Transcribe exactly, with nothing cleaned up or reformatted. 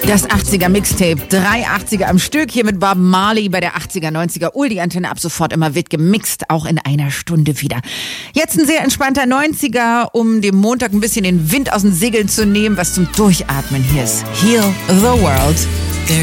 Das achtziger Mixtape, drei achtziger am Stück, hier mit Bob Marley bei der achtziger, neunziger Ul, die Antenne ab sofort immer wird gemixt, auch in einer Stunde wieder. Jetzt ein sehr entspannter neunziger, um dem Montag ein bisschen den Wind aus den Segeln zu nehmen, was zum Durchatmen hier ist. Heal the World.